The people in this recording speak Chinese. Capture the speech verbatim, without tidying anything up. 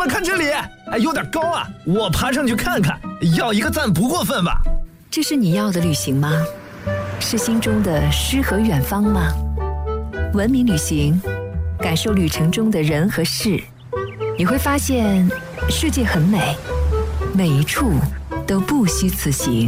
了，看这里，哎，有点高啊，我爬上去看看，要一个赞不过分吧？ 这是你要的旅行吗？是心中的诗和远方吗？文明旅行，感受旅程中的人和事，你会发现世界很美，每一处都不虚此行。